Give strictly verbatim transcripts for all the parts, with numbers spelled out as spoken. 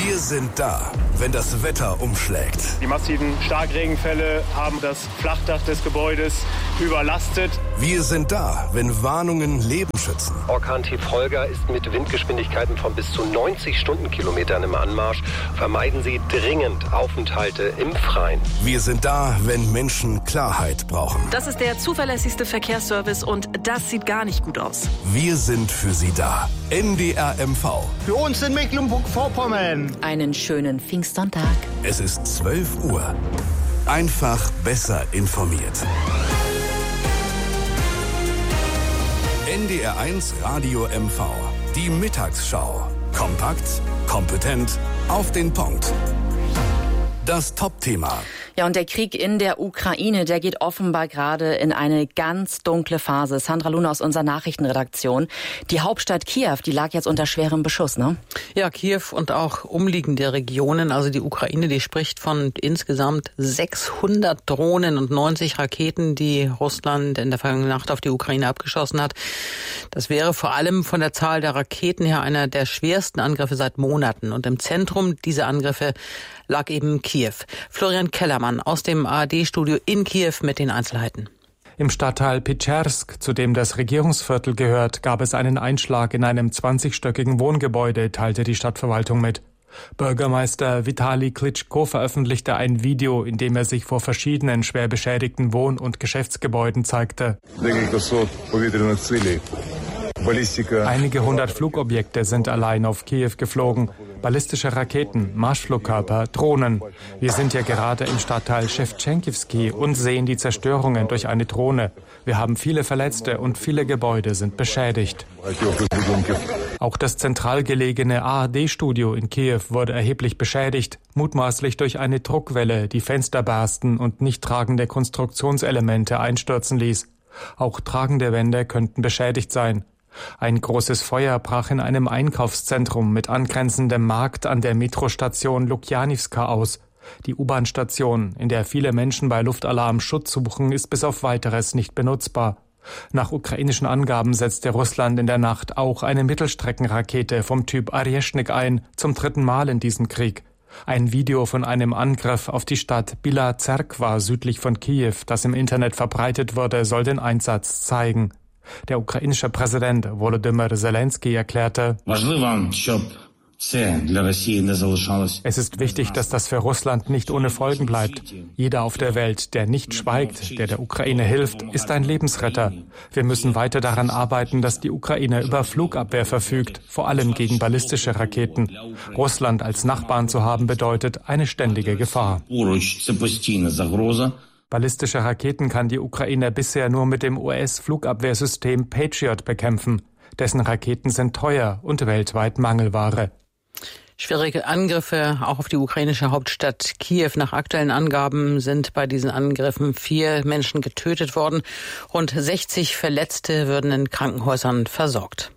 Wir sind da, wenn das Wetter umschlägt. Die massiven Starkregenfälle haben das Flachdach des Gebäudes überlastet. Wir sind da, wenn Warnungen Leben schützen. Orkan-Tief Holger ist mit Windgeschwindigkeiten von bis zu neunzig Stundenkilometern im Anmarsch. Vermeiden Sie dringend Aufenthalte im Freien. Wir sind da, wenn Menschen Klarheit brauchen. Das ist der zuverlässigste Verkehrsservice und das sieht gar nicht gut aus. Wir sind für Sie da. N D R M V. Für uns in Mecklenburg-Vorpommern. Einen schönen Pfingstsonntag. Es ist zwölf Uhr. Einfach besser informiert. N D R eins Radio M V. Die Mittagsschau. Kompakt, kompetent, auf den Punkt. Das Top-Thema. Ja, und der Krieg in der Ukraine, der geht offenbar gerade in eine ganz dunkle Phase. Sandra Luna aus unserer Nachrichtenredaktion. Die Hauptstadt Kiew, die lag jetzt unter schwerem Beschuss, ne? Ja, Kiew und auch umliegende Regionen. Also die Ukraine, die spricht von insgesamt sechshundert Drohnen und neunzig Raketen, die Russland in der vergangenen Nacht auf die Ukraine abgeschossen hat. Das wäre vor allem von der Zahl der Raketen her einer der schwersten Angriffe seit Monaten. Und im Zentrum dieser Angriffe lag eben Kiew. Florian Kellermann aus dem A R D-Studio in Kiew mit den Einzelheiten. Im Stadtteil Petschersk, zu dem das Regierungsviertel gehört, gab es einen Einschlag in einem zwanzigstöckigen Wohngebäude, teilte die Stadtverwaltung mit. Bürgermeister Vitali Klitschko veröffentlichte ein Video, in dem er sich vor verschiedenen schwer beschädigten Wohn- und Geschäftsgebäuden zeigte. Einige hundert Flugobjekte sind allein auf Kiew geflogen. Ballistische Raketen, Marschflugkörper, Drohnen. Wir sind ja gerade im Stadtteil Schewtschenkivsky und sehen die Zerstörungen durch eine Drohne. Wir haben viele Verletzte und viele Gebäude sind beschädigt. Auch das zentral gelegene A R D-Studio in Kiew wurde erheblich beschädigt, mutmaßlich durch eine Druckwelle, die Fenster bersten und nicht tragende Konstruktionselemente einstürzen ließ. Auch tragende Wände könnten beschädigt sein. Ein großes Feuer brach in einem Einkaufszentrum mit angrenzendem Markt an der Metrostation Lukjanivska aus. Die U-Bahn-Station, in der viele Menschen bei Luftalarm Schutz suchen, ist bis auf Weiteres nicht benutzbar. Nach ukrainischen Angaben setzte Russland in der Nacht auch eine Mittelstreckenrakete vom Typ Areshnik ein, zum dritten Mal in diesem Krieg. Ein Video von einem Angriff auf die Stadt Bila Zerkwa südlich von Kiew, das im Internet verbreitet wurde, soll den Einsatz zeigen. Der ukrainische Präsident Volodymyr Zelensky erklärte: Es ist wichtig, dass das für Russland nicht ohne Folgen bleibt. Jeder auf der Welt, der nicht schweigt, der der Ukraine hilft, ist ein Lebensretter. Wir müssen weiter daran arbeiten, dass die Ukraine über Flugabwehr verfügt, vor allem gegen ballistische Raketen. Russland als Nachbarn zu haben bedeutet eine ständige Gefahr. Ballistische Raketen kann die Ukraine bisher nur mit dem U S-Flugabwehrsystem Patriot bekämpfen. Dessen Raketen sind teuer und weltweit Mangelware. Schwierige Angriffe auch auf die ukrainische Hauptstadt Kiew. Nach aktuellen Angaben sind bei diesen Angriffen vier Menschen getötet worden. Rund sechzig Verletzte würden in Krankenhäusern versorgt.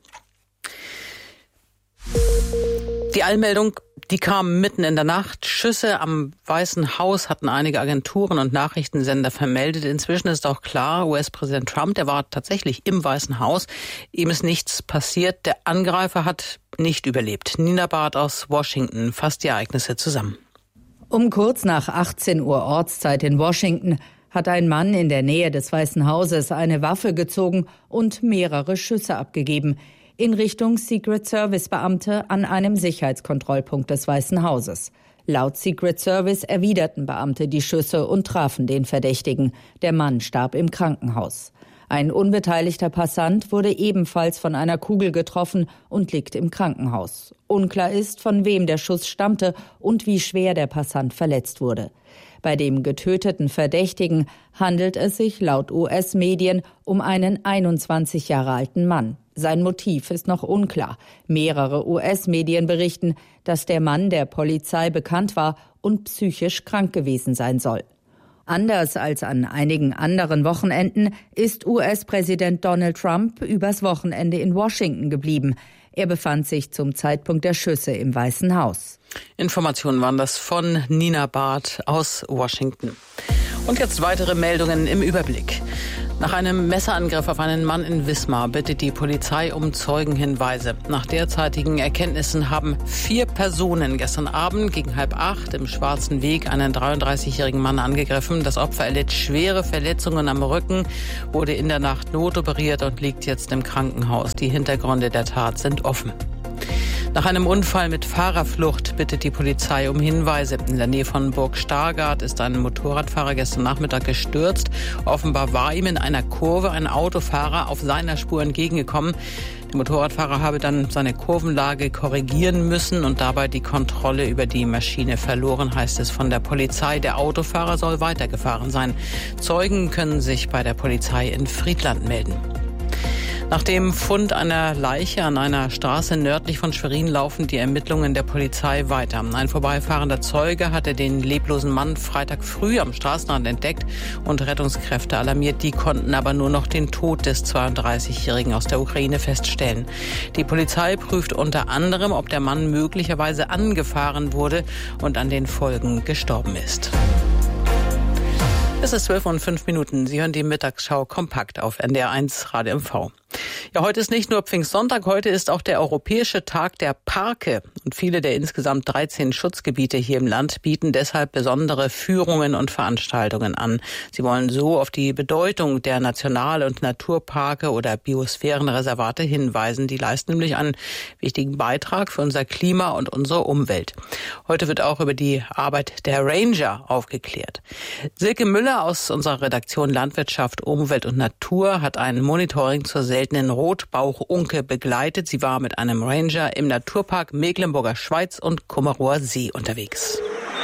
Die Eilmeldung, die kam mitten in der Nacht. Schüsse am Weißen Haus hatten einige Agenturen und Nachrichtensender vermeldet. Inzwischen ist auch klar, U S-Präsident Trump, der war tatsächlich im Weißen Haus. Ihm ist nichts passiert. Der Angreifer hat nicht überlebt. Nina Barth aus Washington fasst die Ereignisse zusammen. Um kurz nach achtzehn Uhr Ortszeit in Washington hat ein Mann in der Nähe des Weißen Hauses eine Waffe gezogen und mehrere Schüsse abgegeben in Richtung Secret Service Beamte an einem Sicherheitskontrollpunkt des Weißen Hauses. Laut Secret Service erwiderten Beamte die Schüsse und trafen den Verdächtigen. Der Mann starb im Krankenhaus. Ein unbeteiligter Passant wurde ebenfalls von einer Kugel getroffen und liegt im Krankenhaus. Unklar ist, von wem der Schuss stammte und wie schwer der Passant verletzt wurde. Bei dem getöteten Verdächtigen handelt es sich laut U S-Medien um einen einundzwanzig Jahre alten Mann. Sein Motiv ist noch unklar. Mehrere U S-Medien berichten, dass der Mann der Polizei bekannt war und psychisch krank gewesen sein soll. Anders als an einigen anderen Wochenenden ist U S-Präsident Donald Trump übers Wochenende in Washington geblieben. Er befand sich zum Zeitpunkt der Schüsse im Weißen Haus. Informationen waren das von Nina Barth aus Washington. Und jetzt weitere Meldungen im Überblick. Nach einem Messerangriff auf einen Mann in Wismar bittet die Polizei um Zeugenhinweise. Nach derzeitigen Erkenntnissen haben vier Personen gestern Abend gegen halb acht im Schwarzen Weg einen dreiunddreißigjährigen Mann angegriffen. Das Opfer erlitt schwere Verletzungen am Rücken, wurde in der Nacht notoperiert und liegt jetzt im Krankenhaus. Die Hintergründe der Tat sind offen. Nach einem Unfall mit Fahrerflucht bittet die Polizei um Hinweise. In der Nähe von Burg Stargard ist ein Motorradfahrer gestern Nachmittag gestürzt. Offenbar war ihm in einer Kurve ein Autofahrer auf seiner Spur entgegengekommen. Der Motorradfahrer habe dann seine Kurvenlage korrigieren müssen und dabei die Kontrolle über die Maschine verloren, heißt es von der Polizei. Der Autofahrer soll weitergefahren sein. Zeugen können sich bei der Polizei in Friedland melden. Nach dem Fund einer Leiche an einer Straße nördlich von Schwerin laufen die Ermittlungen der Polizei weiter. Ein vorbeifahrender Zeuge hatte den leblosen Mann Freitag früh am Straßenrand entdeckt und Rettungskräfte alarmiert. Die konnten aber nur noch den Tod des zweiunddreißigjährigen aus der Ukraine feststellen. Die Polizei prüft unter anderem, ob der Mann möglicherweise angefahren wurde und an den Folgen gestorben ist. Es ist zwölf und fünf Minuten. Sie hören die Mittagsschau kompakt auf N D R eins Radio M V. Ja, heute ist nicht nur Pfingstsonntag, heute ist auch der Europäische Tag der Parke. Und viele der insgesamt dreizehn Schutzgebiete hier im Land bieten deshalb besondere Führungen und Veranstaltungen an. Sie wollen so auf die Bedeutung der National- und Naturparke oder Biosphärenreservate hinweisen. Die leisten nämlich einen wichtigen Beitrag für unser Klima und unsere Umwelt. Heute wird auch über die Arbeit der Ranger aufgeklärt. Silke Müller aus unserer Redaktion Landwirtschaft, Umwelt und Natur hat ein Monitoring zur seltenen Rotbauchunke begleitet. Sie war mit einem Ranger im Naturpark Mecklenburger Schweiz und Kummerower See unterwegs.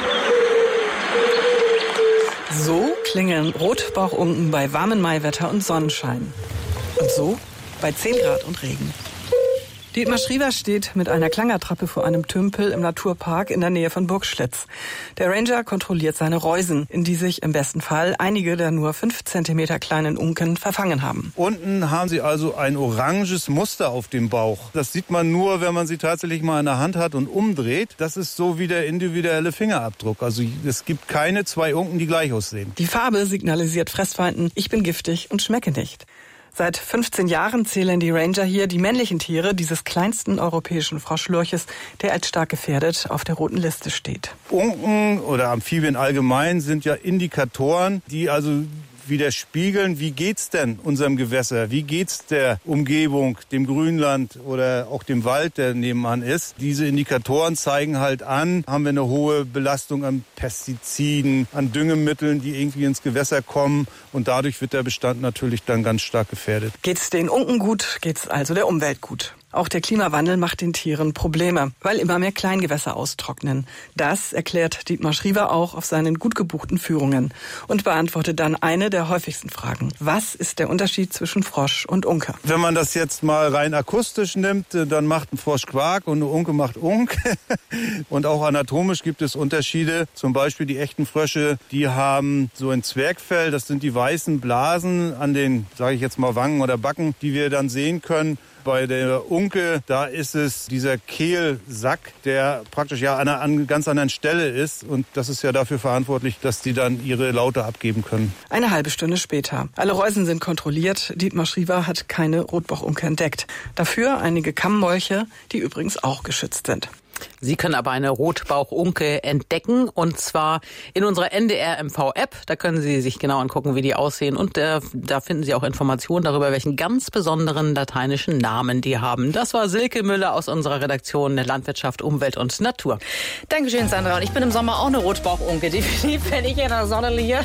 So klingen Rotbauchunken bei warmem Maiwetter und Sonnenschein. Und so bei zehn Grad und Regen. Dietmar Schriever steht mit einer Klangertrappe vor einem Tümpel im Naturpark in der Nähe von Burgschlitz. Der Ranger kontrolliert seine Reusen, in die sich im besten Fall einige der nur fünf Zentimeter kleinen Unken verfangen haben. Unten haben sie also ein oranges Muster auf dem Bauch. Das sieht man nur, wenn man sie tatsächlich mal in der Hand hat und umdreht. Das ist so wie der individuelle Fingerabdruck. Also es gibt keine zwei Unken, die gleich aussehen. Die Farbe signalisiert Fressfeinden, ich bin giftig und schmecke nicht. Seit fünfzehn Jahren zählen die Ranger hier die männlichen Tiere dieses kleinsten europäischen Froschlurches, der als stark gefährdet auf der roten Liste steht. Unken oder Amphibien allgemein sind ja Indikatoren, die also widerspiegeln, wie geht's denn unserem Gewässer, wie geht's der Umgebung, dem Grünland oder auch dem Wald, der nebenan ist. Diese Indikatoren zeigen halt an, haben wir eine hohe Belastung an Pestiziden, an Düngemitteln, die irgendwie ins Gewässer kommen und dadurch wird der Bestand natürlich dann ganz stark gefährdet. Geht's den Unken gut, geht's also der Umwelt gut. Auch der Klimawandel macht den Tieren Probleme, weil immer mehr Kleingewässer austrocknen. Das erklärt Dietmar Schriever auch auf seinen gut gebuchten Führungen und beantwortet dann eine der häufigsten Fragen. Was ist der Unterschied zwischen Frosch und Unke? Wenn man das jetzt mal rein akustisch nimmt, dann macht ein Frosch Quark und eine Unke macht Unk. Und auch anatomisch gibt es Unterschiede. Zum Beispiel die echten Frösche, die haben so ein Zwergfell. Das sind die weißen Blasen an den, sage ich jetzt mal, Wangen oder Backen, die wir dann sehen können. Bei der Unke, da ist es dieser Kehlsack, der praktisch ja an einer an ganz anderen Stelle ist. Und das ist ja dafür verantwortlich, dass die dann ihre Laute abgeben können. Eine halbe Stunde später. Alle Reusen sind kontrolliert. Dietmar Schriever hat keine Rotbauchunke entdeckt. Dafür einige Kammmolche, die übrigens auch geschützt sind. Sie können aber eine Rotbauchunke entdecken und zwar in unserer N D R M V-App. Da können Sie sich genau angucken, wie die aussehen und äh, da finden Sie auch Informationen darüber, welchen ganz besonderen lateinischen Namen die haben. Das war Silke Müller aus unserer Redaktion Landwirtschaft, Umwelt und Natur. Dankeschön, Sandra. Und ich bin im Sommer auch eine Rotbauchunke. Definitiv, wenn ich in der Sonne liege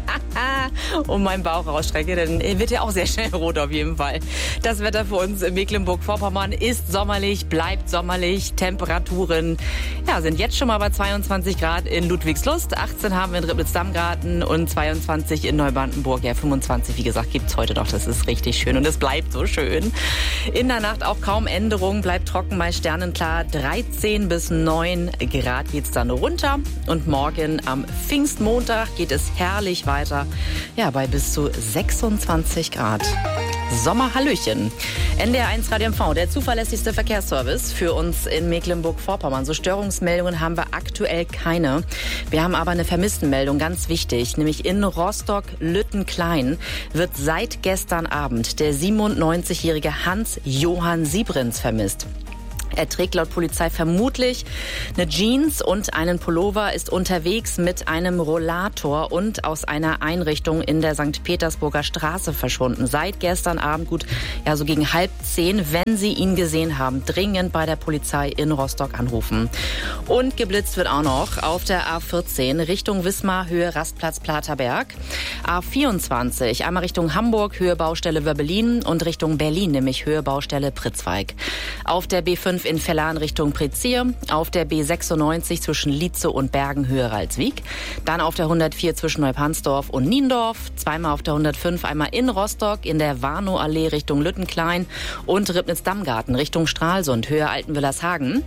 und meinen Bauch rausstrecke, dann wird er auch sehr schnell rot auf jeden Fall. Das Wetter für uns in Mecklenburg-Vorpommern ist sommerlich, bleibt sommerlich. Temperaturen ja, sind jetzt schon mal bei zweiundzwanzig Grad in Ludwigslust, achtzehn haben wir in Rippitz-Dammgarten und zweiundzwanzig in Neubrandenburg. Ja, fünfundzwanzig, wie gesagt, gibt's heute noch. Das ist richtig schön und es bleibt so schön. In der Nacht auch kaum Änderungen, bleibt trocken, meist sternenklar. dreizehn bis neun Grad geht's dann runter und morgen am Pfingstmontag geht es herrlich weiter. Ja, bei bis zu sechsundzwanzig Grad. Sommerhallöchen. N D R eins Radio M V, der zuverlässigste Verkehrsservice für uns in Mecklenburg-Vorpommern. So Störungsmeldungen haben wir aktuell keine. Wir haben aber eine Vermisstenmeldung, ganz wichtig, nämlich in Rostock-Lüttenklein wird seit gestern Abend der siebenundneunzigjährige Hans-Johann Siebrins vermisst. Er trägt laut Polizei vermutlich eine Jeans und einen Pullover, ist unterwegs mit einem Rollator und aus einer Einrichtung in der Sankt Petersburger Straße verschwunden. Seit gestern Abend, gut, ja, so gegen halb zehn, wenn Sie ihn gesehen haben, dringend bei der Polizei in Rostock anrufen. Und geblitzt wird auch noch auf der A vierzehn Richtung Wismar, Höhe Rastplatz Platerberg. A vierundzwanzig, einmal Richtung Hamburg, Höhe Baustelle Wörbelin und Richtung Berlin, nämlich Höhe Baustelle Pritzweig. Auf der B fünf in Vellan Richtung Prezier, auf der B sechsundneunzig zwischen Lietze und Bergen Höhe Ralswiek, dann auf der hundertvier zwischen Neupansdorf und Niendorf, zweimal auf der hundertfünf, einmal in Rostock, in der Warnow-Allee Richtung Lüttenklein und Ribnitz-Dammgarten Richtung Stralsund, Höhe Altenwillershagen.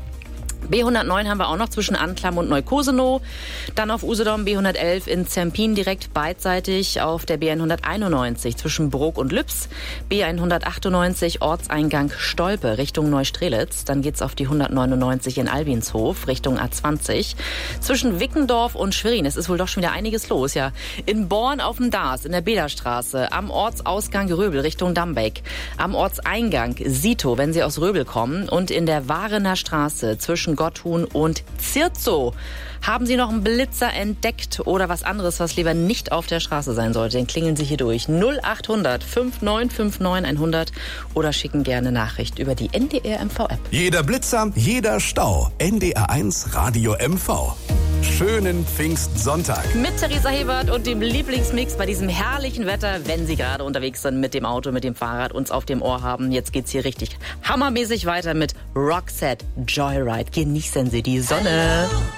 B hundertneun haben wir auch noch zwischen Anklam und Neukosenow. Dann auf Usedom B hundertelf in Zempin direkt beidseitig auf der B hunderteinundneunzig zwischen Brok und Lübs. B hundertachtundneunzig Ortseingang Stolpe Richtung Neustrelitz. Dann geht's auf die hundertneunundneunzig in Albinshof Richtung A zwanzig. Zwischen Wickendorf und Schwerin. Es ist wohl doch schon wieder einiges los, ja. In Born auf dem Dars in der Bederstraße. Am Ortsausgang Röbel Richtung Dambeck. Am Ortseingang Sito, wenn Sie aus Röbel kommen. Und in der Warener Straße zwischen Gotthun und Zirzow. Haben Sie noch einen Blitzer entdeckt oder was anderes, was lieber nicht auf der Straße sein sollte, dann klingeln Sie hier durch null acht hundert fünf neun fünf neun hundert oder schicken gerne Nachricht über die N D R M V-App. Jeder Blitzer, jeder Stau. N D R eins Radio M V. Schönen Pfingstsonntag. Mit Theresa Hebert und dem Lieblingsmix bei diesem herrlichen Wetter, wenn Sie gerade unterwegs sind mit dem Auto, mit dem Fahrrad, uns auf dem Ohr haben. Jetzt geht's hier richtig hammermäßig weiter mit Roxette Joyride. Genießen Sie die Sonne.